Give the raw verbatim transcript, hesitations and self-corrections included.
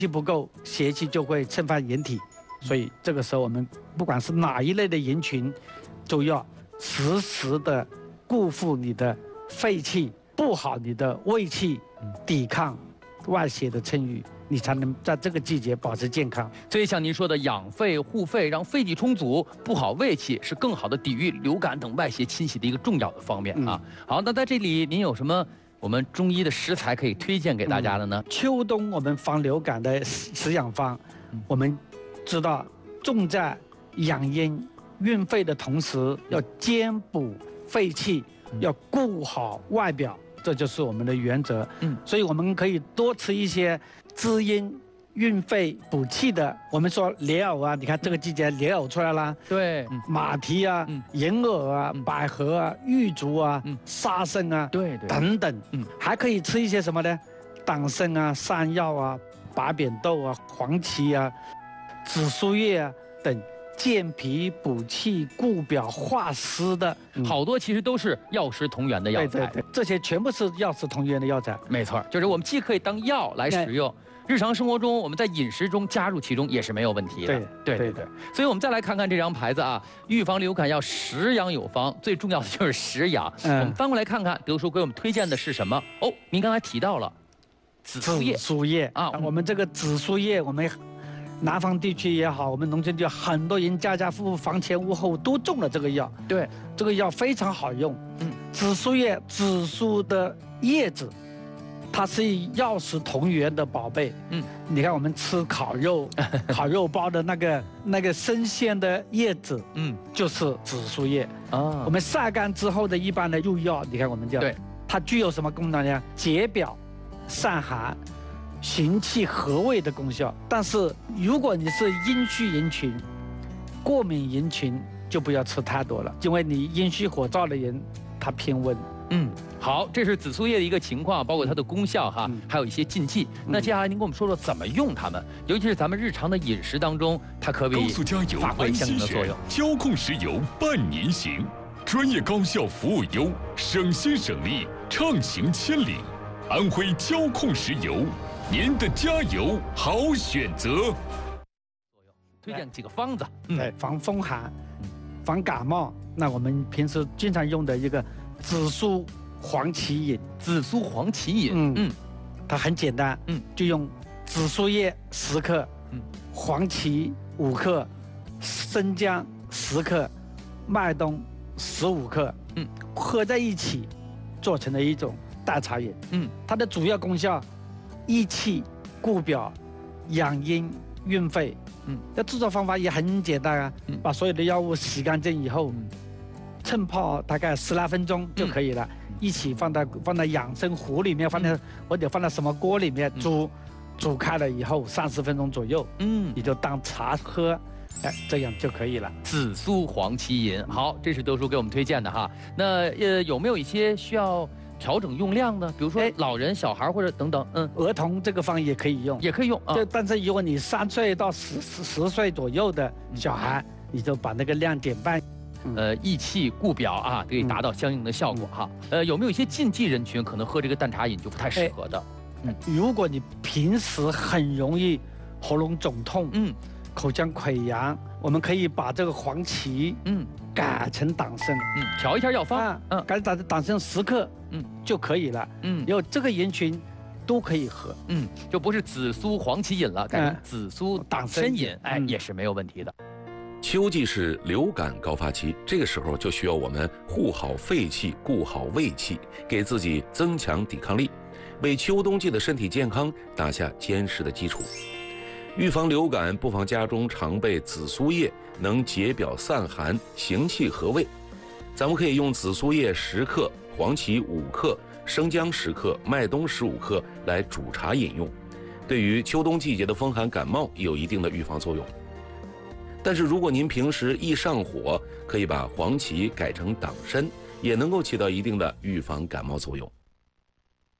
气不够，邪气就会侵犯人体。所以这个时候，我们不管是哪一类的人群，都要时时的固护你的肺气，布好你的胃气，抵抗外邪的侵入，你才能在这个季节保持健康。 所以像您说的养肺护肺，让肺气充足，布好胃气，是更好的抵御流感等外邪侵袭的一个重要的方面啊。嗯、好，那在这里您有什么我们中医的食材可以推荐给大家的呢？ 嗯、秋冬我们防流感的食养方，嗯、我们知道重在养阴运肺的同时，要兼补肺气，嗯、要顾好外表。这就是我们的原则，嗯，所以我们可以多吃一些滋阴、运肺、补气的。我们说莲藕啊，你看这个季节莲藕出来了， 对， 马蹄啊、银耳啊、百合啊、玉竹啊、沙参啊， 对对， 等等，嗯，还可以吃一些什么呢？党参啊、山药啊、白扁豆啊、黄芪啊、紫苏叶啊等。健脾补气、固表化湿的， 嗯、好多其实都是药食同源的药材。 对对对，这些全部是药食同源的药材。 没错，就是我们既可以当药来使用，日常生活中我们在饮食中加入其中也是没有问题的。 对对对对。所以我们再来看看这张牌子啊，预防流感要食养有方，最重要的就是食养。嗯、我们翻过来看看，比如说给我们推荐的是什么？哦，您刚才提到了紫苏叶。 紫苏叶啊，我们这个紫苏叶，我们。南方地区也好，我们农村地区很多人家家户户房前屋后都种了这个药。 对， 这个药非常好用。嗯，紫苏叶，紫苏的叶子，它是药食同源的宝贝。嗯，你看我们吃烤肉、烤肉包的那个那个生鲜的叶子，嗯，就是紫苏叶。啊，我们晒干之后的一般的入药，你看我们叫，对，它具有什么功能呢？解表、散寒。行气和胃的功效，但是如果你是阴虚人群、过敏人群，就不要吃太多了，因为你阴虚火燥的人，他偏温。 嗯，好，这是紫苏叶的一个情况，包括它的功效哈，嗯、还有一些禁忌。嗯、那接下来您跟我们说说怎么用它们，尤其是咱们日常的饮食当中，它可不可以发挥相应的作用？ 交控石油伴您行，专业高效服务优，省心省力，畅行千里。安徽交控石油。您的加油好选择。 推荐几个方子， 对，防风寒、防感冒。那我们平时经常用的一个紫苏黄芪饮， 紫苏黄芪饮，嗯嗯， 它很简单，嗯，就用紫苏叶十克，嗯，黄芪五克，生姜十克，麦冬十五克，嗯，合在一起做成了一种代茶饮，嗯，它的主要功效。益气、固表、养阴、运肺。嗯，这制作方法也很简单啊，嗯、把所有的药物洗干净以后，嗯、浸泡大概十来分钟就可以了。嗯、一起放在放在养生壶里面，放在、嗯、或者放在什么锅里面煮，嗯、煮开了以后三十分钟左右，嗯，你就当茶喝，哎，这样就可以了。 紫苏黄芪饮，好，这是德叔给我们推荐的哈。那呃，有没有一些需要？调整用量呢？比如说老人、小孩或者等等，嗯， 儿童这个方也可以用， 也可以用啊。 就但是如果你三岁到十十十岁左右的小孩，嗯、你就把那个量减半。 嗯、呃，益气固表啊，可以达到相应的效果哈。嗯、呃，有没有一些禁忌人群可能喝这个淡茶饮就不太适合的？ 嗯，如果你平时很容易喉咙肿痛，嗯，口腔溃疡，我们可以把这个黄芪，嗯，改成党参， 嗯，调一下药方， 啊、嗯，改成党党参十克。嗯，就可以了。嗯，有这个人群都可以喝。嗯， 就不是紫苏黄芪饮了，改成紫苏党参饮，哎，也是没有问题的。 秋季是流感高发期，这个时候就需要我们护好肺气，顾好胃气，给自己增强抵抗力，为秋冬季的身体健康打下坚实的基础。预防流感，不妨家中常备紫苏叶，能解表散寒，行气和胃。咱们可以用紫苏叶十克。黄芪五克，生姜十克，麦冬十五克来煮茶饮用，对于秋冬季节的风寒感冒有一定的预防作用。但是如果您平时易上火，可以把黄芪改成党参，也能够起到一定的预防感冒作用。